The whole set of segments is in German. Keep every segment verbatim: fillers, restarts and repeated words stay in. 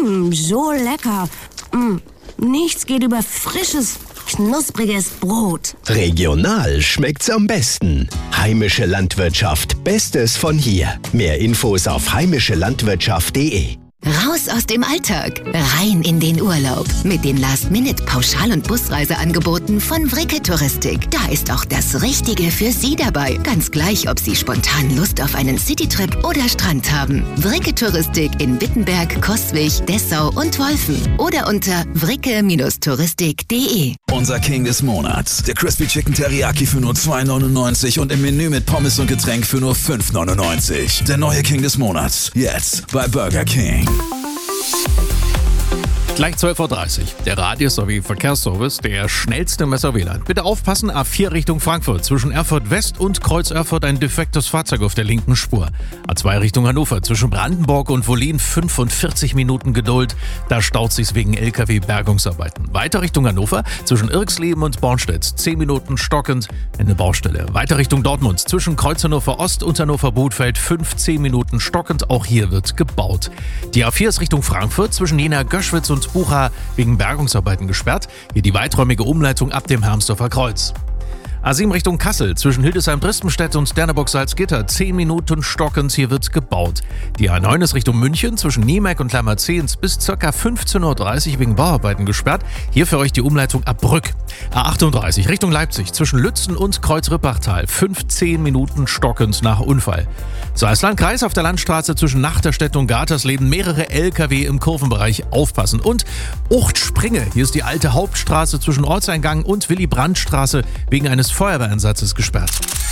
Mmm, so lecker. Mm, nichts geht über frisches, knuspriges Brot. Regional schmeckt's am besten. Heimische Landwirtschaft, Bestes von hier. Mehr Infos auf heimische landwirtschaft punkt de. Raus aus dem Alltag, rein in den Urlaub. Mit den Last-Minute-Pauschal- und Busreiseangeboten von Vricke Touristik. Da ist auch das Richtige für Sie dabei. Ganz gleich, ob Sie spontan Lust auf einen Citytrip oder Strand haben. Vricke Touristik in Wittenberg, Coswig, Dessau und Wolfen. Oder unter vricke touristik punkt de. Unser King des Monats. Der Crispy Chicken Teriyaki für nur zwei neunundneunzig und im Menü mit Pommes und Getränk für nur fünf neunundneunzig. Der neue King des Monats. Jetzt bei Burger King. Gleich zwölf Uhr dreißig. Der Radio- sowie Verkehrsservice, der schnellste im S A W-Land. Bitte aufpassen, A vier Richtung Frankfurt. Zwischen Erfurt West und Kreuz Erfurt ein defektes Fahrzeug auf der linken Spur. A zwei Richtung Hannover. Zwischen Brandenburg und Wollin fünfundvierzig Minuten Geduld. Da staut sich's wegen L K W-Bergungsarbeiten. Weiter Richtung Hannover. Zwischen Irksleben und Bornstedt zehn Minuten stockend. Eine Baustelle. Weiter Richtung Dortmund. Zwischen Kreuz Hannover Ost und Hannover Bothfeld fünfzehn Minuten stockend. Auch hier wird gebaut. Die A vier ist Richtung Frankfurt. Zwischen Jena, Göschwitz und Bucha wegen Bergungsarbeiten gesperrt. Hier die weiträumige Umleitung ab dem Hermsdorfer Kreuz. A sieben Richtung Kassel, zwischen Hildesheim-Bristenstedt und Derneburg-Salzgitter, zehn Minuten stockend, hier wird gebaut. Die A neun ist Richtung München, zwischen Niemek und Lammerzehns bis ca. fünfzehn Uhr dreißig wegen Bauarbeiten gesperrt. Hier für euch die Umleitung ab Brück. A achtunddreißig Richtung Leipzig, zwischen Lützen und Kreuz-Rippachtal, fünfzehn Minuten stockend nach Unfall. Salzlandkreis auf der Landstraße zwischen Nachterstedt und Gatersleben, mehrere L K W im Kurvenbereich, aufpassen. Und Uchtspringe, hier ist die alte Hauptstraße zwischen Ortseingang und Willy-Brandt-Straße wegen eines Feuerwehreinsatzes gesperrt.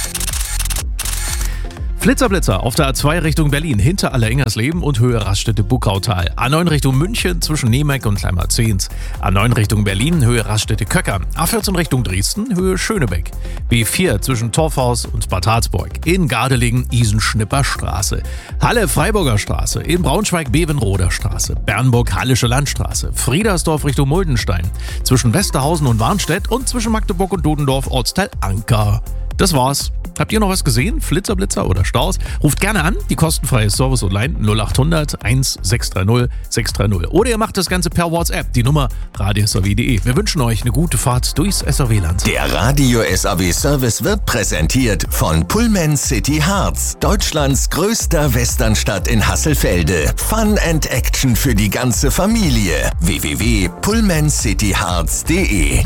Flitzerblitzer auf der A zwei Richtung Berlin, hinter Aller-Ingersleben und Höhe Raststätte-Buckautal. A neun Richtung München, zwischen Niemek und Lammerzehns. A neun Richtung Berlin, Höhe Raststätte-Köcker. A vierzehn Richtung Dresden, Höhe Schönebeck. B vier zwischen Torfhaus und Bad Harzburg. In Gardelegen, Isenschnipper-Straße. Halle-Freiburger Straße. In Braunschweig, Bevenroder Straße. Bernburg-Hallische Landstraße. Friedersdorf Richtung Muldenstein. Zwischen Westerhausen und Warnstedt und zwischen Magdeburg und Dodendorf, Ortsteil Anker. Das war's. Habt ihr noch was gesehen? Flitzer, oder Staus? Ruft gerne an, die kostenfreie Service Online null acht hundert eins sechs drei null sechs drei null. Oder ihr macht das Ganze per WhatsApp, die Nummer radio s a w punkt de. Wir wünschen euch eine gute Fahrt durchs S A W-Land. Der Radio S A W Service wird präsentiert von Pullman City Harz, Deutschlands größter Westernstadt in Hasselfelde. Fun and Action für die ganze Familie. w w w punkt pullman city harz punkt de.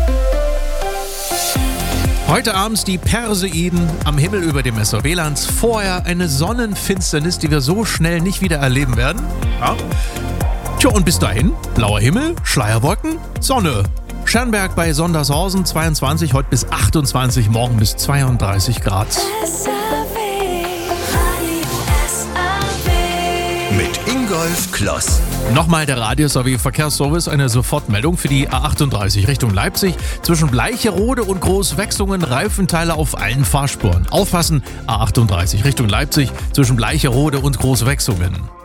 Heute abends die Perseiden am Himmel über dem S A W-Land. Vorher eine Sonnenfinsternis, die wir so schnell nicht wieder erleben werden. Ja. Tja, und bis dahin blauer Himmel, Schleierwolken, Sonne. Schernberg bei Sondershausen zweiundzwanzig, heute bis achtundzwanzig, morgen bis zweiunddreißig Grad. Mit Ingolf Kloss. Nochmal der Radio S A W Verkehrsservice, eine Sofortmeldung für die A achtunddreißig Richtung Leipzig. Zwischen Bleicherode und Großwechslungen Reifenteile auf allen Fahrspuren. Aufpassen, A achtunddreißig Richtung Leipzig, zwischen Bleicherode und Großwechslungen.